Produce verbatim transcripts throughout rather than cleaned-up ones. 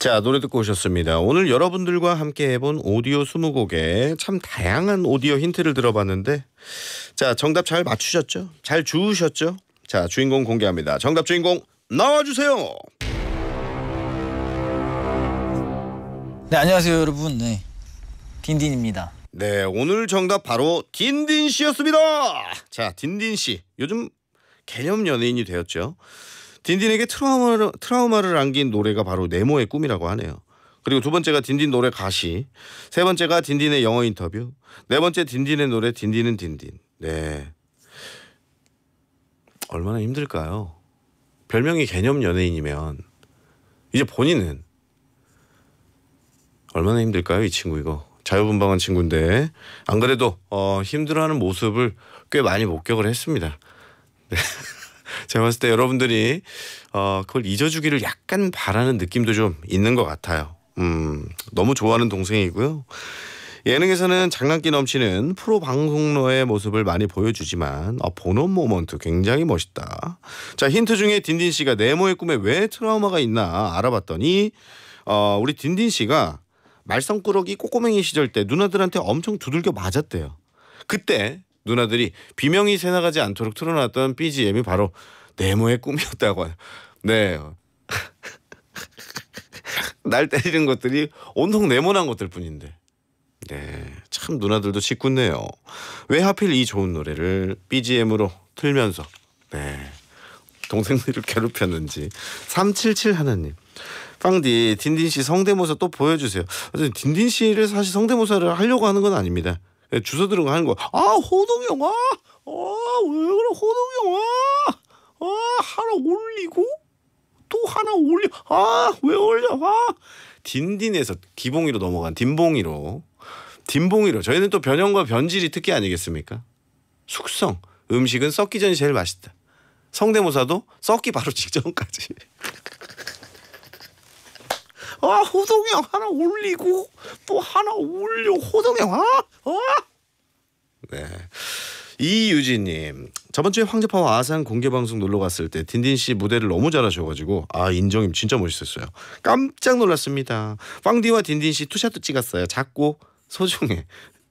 자, 노래 듣고 오셨습니다. 오늘 여러분들과 함께 해본 오디오 스무 곡에 참 다양한 오디오 힌트를 들어봤는데, 자, 정답 잘 맞추셨죠? 잘 주우셨죠? 자, 주인공 공개합니다. 정답 주인공 나와주세요. 네, 안녕하세요 여러분. 네, 딘딘입니다. 네, 오늘 정답 바로 딘딘 씨였습니다. 자, 딘딘 씨 요즘 개념 연예인이 되었죠. 딘딘에게 트라우마를, 트라우마를 안긴 노래가 바로 네모의 꿈이라고 하네요. 그리고 두 번째가 딘딘 노래 가시, 세 번째가 딘딘의 영어 인터뷰, 네 번째 딘딘의 노래 딘딘은 딘딘. 네, 얼마나 힘들까요? 별명이 개념 연예인이면 이제 본인은 얼마나 힘들까요? 이 친구 이거 자유분방한 친구인데 안 그래도 어, 힘들어하는 모습을 꽤 많이 목격을 했습니다. 네. 제가 봤을 때 여러분들이 어, 그걸 잊어주기를 약간 바라는 느낌도 좀 있는 것 같아요. 음, 너무 좋아하는 동생이고요. 예능에서는 장난기 넘치는 프로 방송러의 모습을 많이 보여주지만 어, 본원 모먼트 굉장히 멋있다. 자, 힌트 중에 딘딘 씨가 네모의 꿈에 왜 트라우마가 있나 알아봤더니 어, 우리 딘딘 씨가 말썽꾸러기 꼬꼬맹이 시절 때 누나들한테 엄청 두들겨 맞았대요. 그때 누나들이 비명이 새나가지 않도록 틀어놨던 비지엠이 바로 네모의 꿈이었다고 해요. 네. 날 때리는 것들이 온통 네모난 것들 뿐인데. 네, 참 누나들도 짓궂네요. 왜 하필 이 좋은 노래를 비지엠으로 틀면서 네 동생들을 괴롭혔는지. 삼칠칠 하나님. 빵디 딘딘 씨 성대모사 또 보여주세요. 딘딘 씨를 사실 성대모사를 하려고 하는 건 아닙니다. 주워 들은 거 하는 거. 아, 호동이 형, 아, 아, 왜 그래, 호동이 형, 아, 아, 하나 올리고 또 하나 올려, 아, 왜 올려, 아. 딘딘에서 기봉이로 넘어간 딘봉이로, 딘봉이로. 저희는 또 변형과 변질이 특기 아니겠습니까? 숙성, 음식은 썩기 전이 제일 맛있다. 성대모사도 썩기 바로 직전까지. 아, 호동이 형 하나 올리고 또 하나 올려, 호동이 형, 아, 아. 네. 이유진님, 저번 주에 황제파와 아산 공개 방송 놀러 갔을 때 딘딘 씨 무대를 너무 잘하셔가지고 아, 인정임 진짜 멋있었어요. 깜짝 놀랐습니다. 빵디와 딘딘 씨 투샷도 찍었어요. 작고 소중해.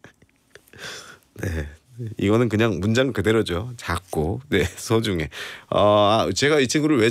네. 이거는 그냥 문장 그대로죠. 작고 네 소중해. 아, 제가 이 친구를 왜